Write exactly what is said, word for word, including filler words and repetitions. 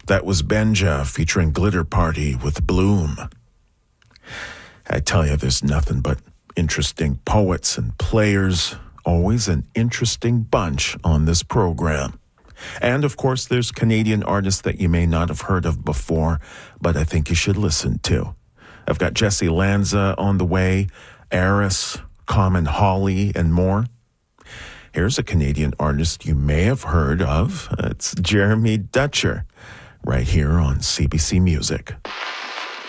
That was Benja featuring Glitter Party with Bloom. I tell you, there's nothing but interesting poets and players. Always an interesting bunch on this program. And, of course, there's Canadian artists that you may not have heard of before, but I think you should listen to. I've got Jesse Lanza on the way, Eris, Common Holly, and more. Here's a Canadian artist you may have heard of. It's Jeremy Dutcher, right here on C B C Music.